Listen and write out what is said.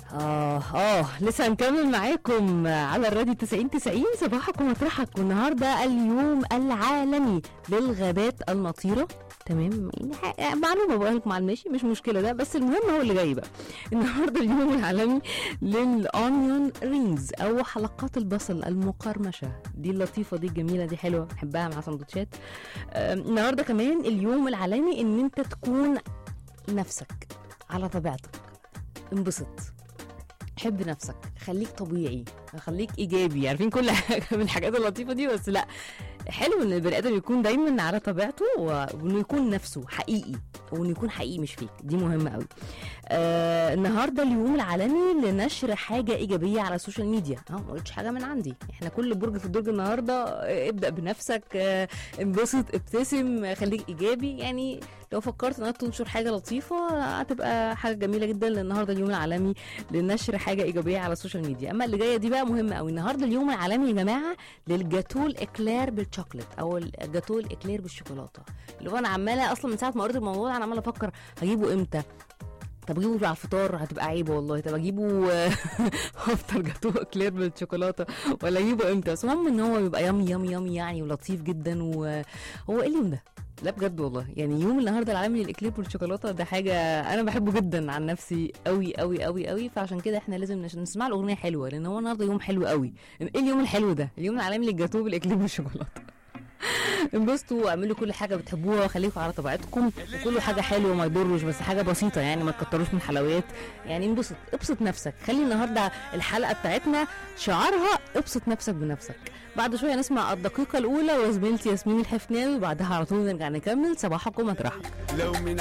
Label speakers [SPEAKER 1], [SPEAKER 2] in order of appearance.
[SPEAKER 1] لسه هنكمل معاكم على الراديو 90 صباحكم مطرحك. والنهارده اليوم العالمي للغابات المطيرة. تمام، يعني معلومة بقول لك مع الماشي، مش مشكلة ده، بس المهم هو اللي جاي بقى. النهارده اليوم العالمي للأونيون رينجز أو حلقات البصل المقرمشة. دي اللطيفة دي الجميلة دي حلوة بحبها مع سندوتشات. النهارده كمان اليوم العالمي إن أنت تكون نفسك على طبيعتك. انبسط، حب نفسك، خليك طبيعي، خليك ايجابي. عارفين كل حاجه من الحاجات اللطيفه دي، بس لا، حلو ان البني ادم يكون دايما على طبيعته وانه يكون نفسه حقيقي، وانه يكون حقيقي مش فيك. دي مهمه قوي. النهارده اليوم العالمي لنشر حاجه ايجابيه على السوشيال ميديا. ما قلتش حاجه من عندي، احنا كل برج في الدرج النهارده. ابدا بنفسك، انبسط، ابتسم، خليك ايجابي. يعني لو فكرت انك تنشر حاجه لطيفه هتبقى حاجه جميله جدا. لان النهارده اليوم العالمي لنشر حاجه ايجابيه على السوشيال ميديا. اما اللي جايه دي بقى مهمه قوي. النهارده اليوم العالمي يا جماعه للجاتو الاكلير بالشوكليت او الجاتو الاكلير بالشوكولاته. اللي هو انا عماله اصلا من ساعه ما قريت الموضوع انا عماله افكر هجيبه امتى. طب اجيبه على الفطار هتبقى عيبه والله. طب اجيبه افطر جاتو اكلير بالشوكولاته ولا اجيبه امتى؟ بس المهم ان هو يبقى يامي يامي يامي يعني ولطيف جدا. وهو ايه اليوم ده؟ لا بجد والله، يعني يوم النهارده العالمي للاكلير بالشوكولاته ده حاجه انا بحبه جدا عن نفسي قوي قوي قوي قوي. فعشان كده احنا لازم نسمع الاغنيه حلوه، لان هو النهارده يوم حلو قوي. ايه اليوم الحلو ده؟ اليوم العالمي للجاتو بالاكلير بالشوكولاته. انبسطوا واعملوا كل حاجه بتحبوها وخليكم على طبيعتكم، وكل حاجه حلوه ما يضرش، بس حاجه بسيطه يعني ما تكتروش من الحلويات. يعني انبسط، ابسط نفسك. خلي النهارده الحلقه بتاعتنا شعارها ابسط نفسك بنفسك. بعد شويه نسمع الدقيقه الاولى وزميلتي ياسمين الحفناوي، وبعدها على طول نرجع نكمل صباحكم مطرحك.